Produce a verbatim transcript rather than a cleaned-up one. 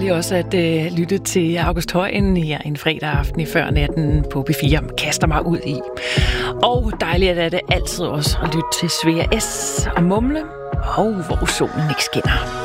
dejligt også at uh, lytte til August Højen her en fredag aften i før natten på P fire. Kaster mig ud i. Og dejligt er det altid også at lytte til Svea S. og Mumle, og hvor solen ikke skinner.